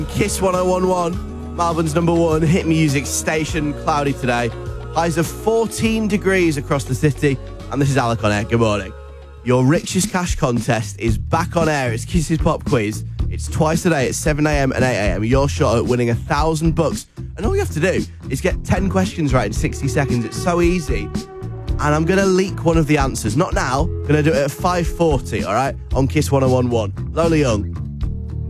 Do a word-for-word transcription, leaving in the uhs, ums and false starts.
Kiss one oh one one, Melbourne's number one hit music station. Cloudy today. Highs of fourteen degrees across the city. And this is Alec on air. Good morning. Your richest cash contest is back on air. It's Kiss's Pop Quiz. It's twice a day at seven a.m. and eight a.m. Your shot at winning a thousand bucks. And all you have to do is get ten questions right in sixty seconds. It's so easy. And I'm going to leak one of the answers. Not now. I'm going to do it at five forty, all right? On Kiss one oh one one. Lola Young,